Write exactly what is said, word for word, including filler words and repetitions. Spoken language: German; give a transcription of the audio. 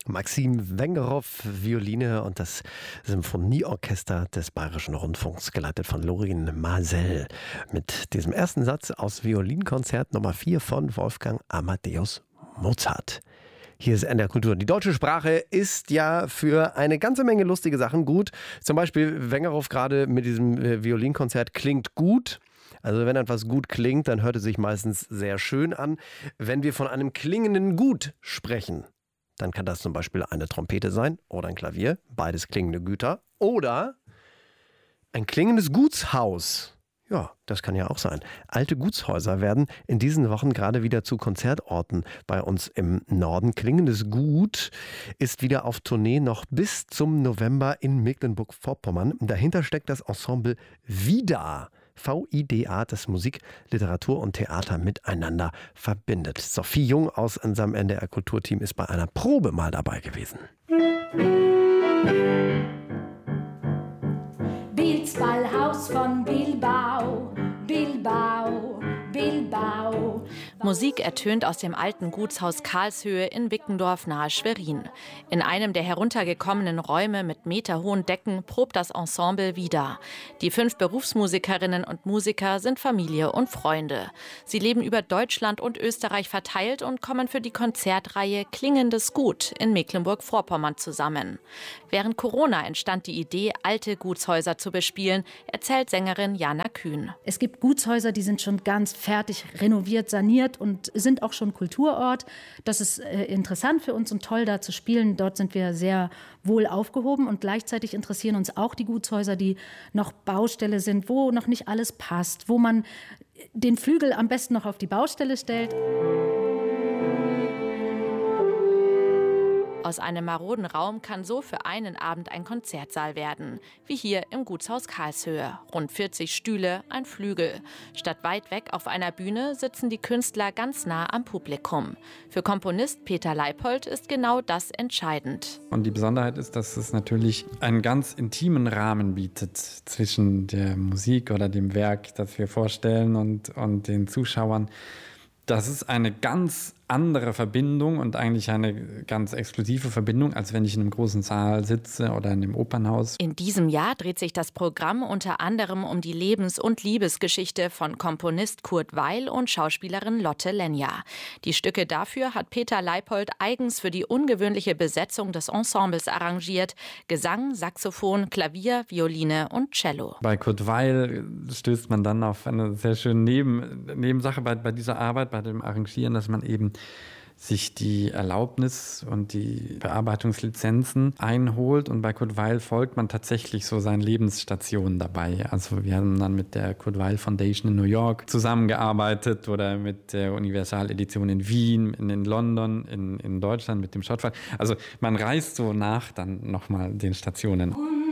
Maxim Wengerow, Violine und das Symphonieorchester des Bayerischen Rundfunks, geleitet von Lorin Maazel, mit diesem ersten Satz aus Violinkonzert Nummer vier von Wolfgang Amadeus Mozart. Hier ist N D R Kultur. Die deutsche Sprache ist ja für eine ganze Menge lustige Sachen gut. Zum Beispiel Wengerow gerade mit diesem Violinkonzert klingt gut. Also wenn etwas gut klingt, dann hört es sich meistens sehr schön an. Wenn wir von einem klingenden Gut sprechen, dann kann das zum Beispiel eine Trompete sein oder ein Klavier, beides klingende Güter. Oder ein klingendes Gutshaus. Ja, das kann ja auch sein. Alte Gutshäuser werden in diesen Wochen gerade wieder zu Konzertorten bei uns im Norden. Klingendes Gut ist wieder auf Tournee noch bis zum November in Mecklenburg-Vorpommern. Dahinter steckt das Ensemble VIDA. V I D A, das Musik, Literatur und Theater miteinander verbindet. Sophie Jung aus unserem N D R Kulturteam ist bei einer Probe mal dabei gewesen. Bilds Ballhaus von Bilbao, Bilbao, Bilbao. Musik ertönt aus dem alten Gutshaus Karlshöhe in Wickendorf nahe Schwerin. In einem der heruntergekommenen Räume mit meterhohen Decken probt das Ensemble wieder. Die fünf Berufsmusikerinnen und Musiker sind Familie und Freunde. Sie leben über Deutschland und Österreich verteilt und kommen für die Konzertreihe Klingendes Gut in Mecklenburg-Vorpommern zusammen. Während Corona entstand die Idee, alte Gutshäuser zu bespielen, erzählt Sängerin Jana Kühn. Es gibt Gutshäuser, die sind schon ganz fertig renoviert, saniert und sind auch schon Kulturort. Das ist äh, interessant für uns und toll, da zu spielen. Dort sind wir sehr wohl aufgehoben und gleichzeitig interessieren uns auch die Gutshäuser, die noch Baustelle sind, wo noch nicht alles passt, wo man den Flügel am besten noch auf die Baustelle stellt. Aus einem maroden Raum kann so für einen Abend ein Konzertsaal werden, wie hier im Gutshaus Karlshöhe. Rund vierzig Stühle, ein Flügel. Statt weit weg auf einer Bühne sitzen die Künstler ganz nah am Publikum. Für Komponist Peter Leipold ist genau das entscheidend. Und die Besonderheit ist, dass es natürlich einen ganz intimen Rahmen bietet zwischen der Musik oder dem Werk, das wir vorstellen, und, und den Zuschauern. Das ist eine ganz andere Verbindung und eigentlich eine ganz exklusive Verbindung, als wenn ich in einem großen Saal sitze oder in einem Opernhaus. In diesem Jahr dreht sich das Programm unter anderem um die Lebens- und Liebesgeschichte von Komponist Kurt Weill und Schauspielerin Lotte Lenya. Die Stücke dafür hat Peter Leipold eigens für die ungewöhnliche Besetzung des Ensembles arrangiert. Gesang, Saxophon, Klavier, Violine und Cello. Bei Kurt Weill stößt man dann auf eine sehr schöne Neben- Nebensache bei, bei dieser Arbeit, bei dem Arrangieren, dass man eben sich die Erlaubnis und die Bearbeitungslizenzen einholt. Und bei Kurt Weill folgt man tatsächlich so seinen Lebensstationen dabei. Also wir haben dann mit der Kurt Weill Foundation in New York zusammengearbeitet oder mit der Universal Edition in Wien, in, in London, in, in Deutschland mit dem Schottwald. Also man reist so nach dann nochmal den Stationen.